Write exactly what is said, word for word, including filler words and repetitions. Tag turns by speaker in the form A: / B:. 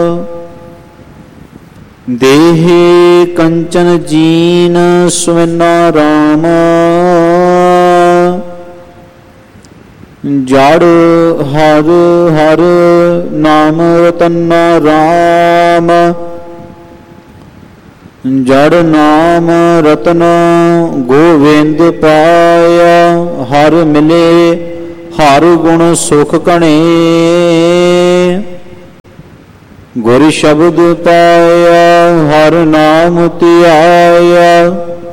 A: ਦੇਹੇ ਕੰਚਨ jean ਸੁਵਿਨਾ Ram, ਜੜ ਹਰ ਹਰ ਨਾਮ ਰਤਨਾ ਰਾਮ। ਜੜ ਨਾਮ ਰਤਨ ਗੋਵਿੰਦ ਪਾਇਆ, ਹਰ ਮਿਲੇ ਹਰ ਗੁਣ ਸੁਖ ਘਣੇ। ਗੁਰ ਸ਼ਬਦ ਪਾਇਆ ਹਰ ਨਾਮ ਧਿਆਇਆ,